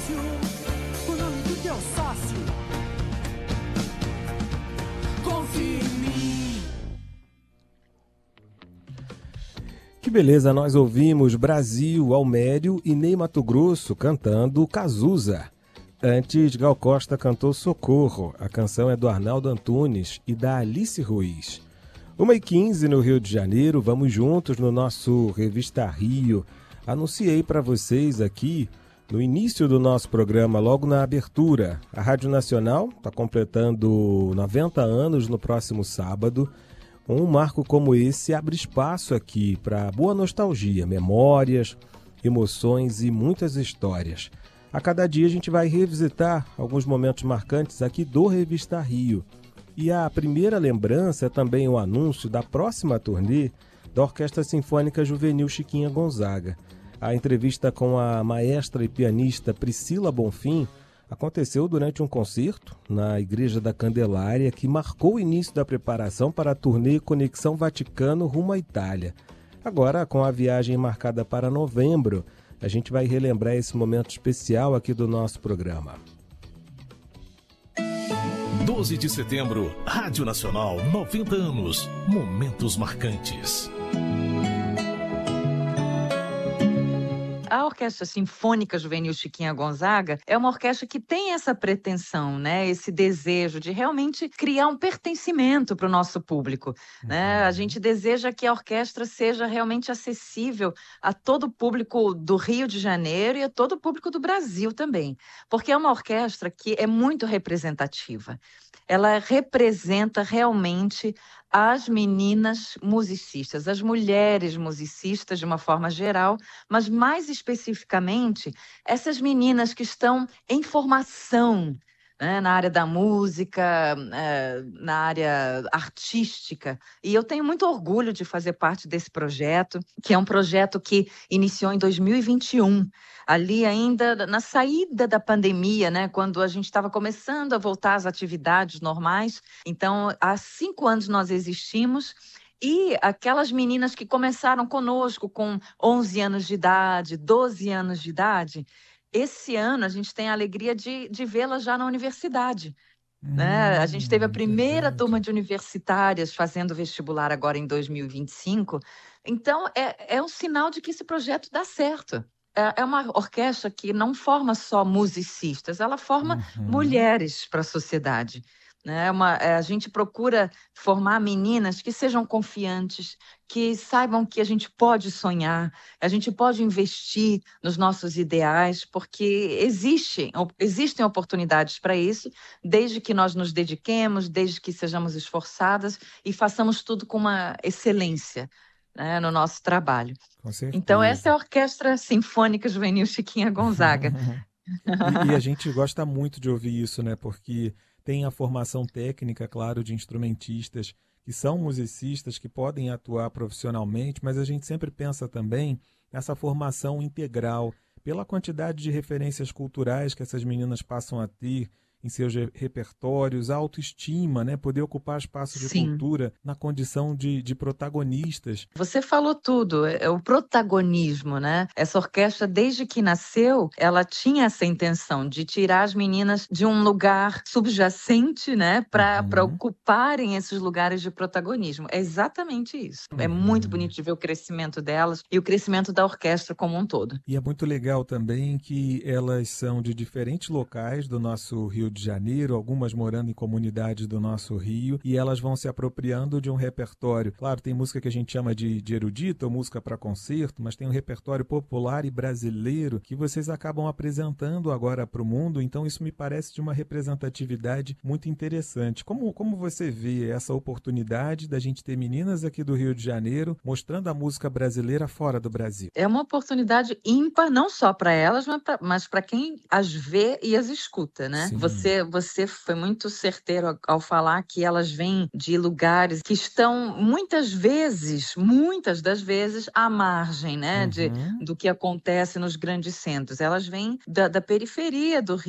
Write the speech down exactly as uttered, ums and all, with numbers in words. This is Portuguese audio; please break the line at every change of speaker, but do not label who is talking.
fácil, o nome do teu sócio. Confia em mim.
Que beleza, nós ouvimos Brasil, Almério e Ney Matogrosso cantando Cazuza. Antes, Gal Costa cantou Socorro. A canção é do Arnaldo Antunes e da Alice Ruiz. uma e quinze no Rio de Janeiro, vamos juntos no nosso Revista Rio. Anunciei para vocês aqui, no início do nosso programa, logo na abertura, a Rádio Nacional está completando noventa anos no próximo sábado. Um marco como esse abre espaço aqui para boa nostalgia, memórias, emoções e muitas histórias. A cada dia a gente vai revisitar alguns momentos marcantes aqui do Revista Rio. E a primeira lembrança é também o anúncio da próxima turnê da Orquestra Sinfônica Juvenil Chiquinha Gonzaga. A entrevista com a maestra e pianista Priscila Bonfim aconteceu durante um concerto na Igreja da Candelária que marcou o início da preparação para a turnê Conexão Vaticano rumo à Itália. Agora, com a viagem marcada para novembro, a gente vai relembrar esse momento especial aqui do nosso programa.
doze de setembro, Rádio Nacional, noventa anos, momentos marcantes.
A Orquestra Sinfônica Juvenil Chiquinha Gonzaga é uma orquestra que tem essa pretensão, né? Esse desejo de realmente criar um pertencimento para o nosso público, uhum. né? A gente deseja que a orquestra seja realmente acessível a todo o público do Rio de Janeiro e a todo o público do Brasil também, porque é uma orquestra que é muito representativa. Ela representa realmente as meninas musicistas, as mulheres musicistas de uma forma geral, mas mais especificamente essas meninas que estão em formação, né, na área da música, na área artística. E eu tenho muito orgulho de fazer parte desse projeto, que é um projeto que iniciou em dois mil e vinte e um, ali ainda na saída da pandemia, né, quando a gente estava começando a voltar às atividades normais. Então, há cinco anos nós existimos. E aquelas meninas que começaram conosco com onze anos de idade, doze anos de idade, esse ano a gente tem a alegria de, de vê-las já na universidade. Hum, né? A gente teve a primeira verdade. turma de universitárias fazendo vestibular agora em dois mil e vinte e cinco. Então, é, é um sinal de que esse projeto dá certo. É, é uma orquestra que não forma só musicistas, ela forma uhum. mulheres para a sociedade. Né? Uma, a gente procura formar meninas que sejam confiantes, que saibam que a gente pode sonhar, a gente pode investir nos nossos ideais, porque existe, existem oportunidades para isso, desde que nós nos dediquemos, desde que sejamos esforçadas e façamos tudo com uma excelência, né, no nosso trabalho.
Com certeza.
Então, essa é a Orquestra Sinfônica Juvenil Chiquinha Gonzaga.
e, e a gente gosta muito de ouvir isso, né? Porque tem a formação técnica, claro, de instrumentistas que são musicistas, que podem atuar profissionalmente, mas a gente sempre pensa também nessa formação integral, pela quantidade de referências culturais que essas meninas passam a ter em seus repertórios, a autoestima, né? Poder ocupar espaços de Sim. cultura na condição de, de protagonistas.
Você falou tudo, é o protagonismo, né? Essa orquestra, desde que nasceu, ela tinha essa intenção de tirar as meninas de um lugar subjacente, né? Para uhum. para ocuparem esses lugares de protagonismo. É exatamente isso. Uhum. É muito bonito de ver o crescimento delas e o crescimento da orquestra como um todo.
E é muito legal também que elas são de diferentes locais do nosso Rio de Janeiro, algumas morando em comunidades do nosso Rio, e elas vão se apropriando de um repertório. Claro, tem música que a gente chama de, de erudita, ou música para concerto, mas tem um repertório popular e brasileiro que vocês acabam apresentando agora para o mundo, então isso me parece de uma representatividade muito interessante. Como, como você vê essa oportunidade da gente ter meninas aqui do Rio de Janeiro mostrando a música brasileira fora do Brasil?
É uma oportunidade ímpar, não só para elas, mas para quem as vê e as escuta, né? Você Você, você foi muito certeiro ao, ao falar que elas vêm de lugares que estão muitas vezes, muitas das vezes, à margem, né, uhum. de, do que acontece nos grandes centros. Elas vêm da, da periferia do Rio.